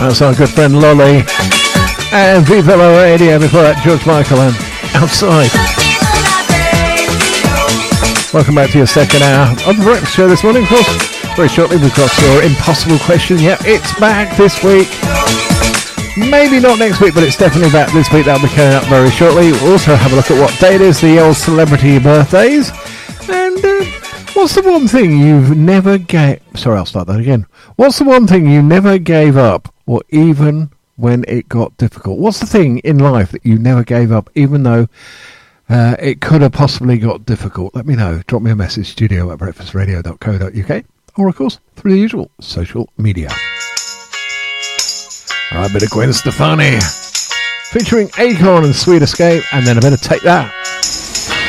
That's our good friend Lolly. And Viva La Radio before that, George Michael and Outside. Welcome back to your second hour of the breakfast show this morning, of course. Very shortly we've got your impossible question. Yep, it's back this week. Maybe not next week, but it's definitely back this week. That'll be coming up very shortly. We'll also have a look at what date is the old celebrity birthdays. And what's the one thing you've never gave... Sorry, I'll start that again. What's the one thing you never gave up, or even when it got difficult? What's the thing in life that you never gave up, even though it could have possibly got difficult? Let me know. Drop me a message, studio@breakfastradio.co.uk, or, of course, through the usual social media. All right, a bit of Gwen Stefani featuring Akon and Sweet Escape, and then a bit of Take That.